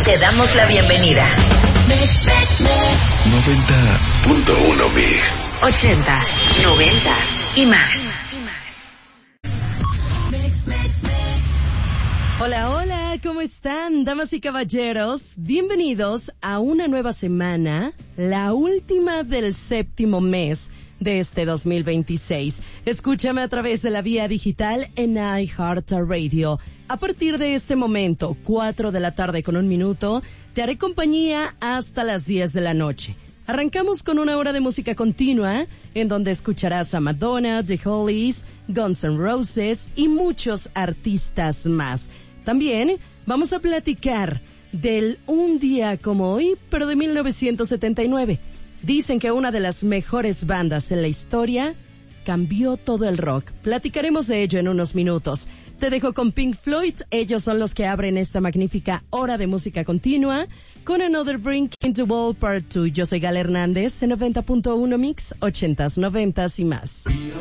Te damos la bienvenida. 90.1 Mix. 80s, 90s y más. Hola, hola, ¿cómo están, damas y caballeros? Bienvenidos a una nueva semana, la última del séptimo mes de este 2026. Escúchame a través de la vía digital en iHeartRadio. A partir de este momento, 4 de la tarde con 1 minuto, te haré compañía hasta las 10 de la noche. Arrancamos con una hora de música continua, en donde escucharás a Madonna, The Hollies, Guns N' Roses y muchos artistas más. También vamos a platicar del un día como hoy, pero de 1979. Dicen que una de las mejores bandas en la historia cambió todo el rock. Platicaremos de ello en unos minutos. Te dejo con Pink Floyd. Ellos son los que abren esta magnífica hora de música continua con Another Brink in the Wall Part 2. Yo soy Gala Hernández en 90.1 Mix, 80s, 90s y más.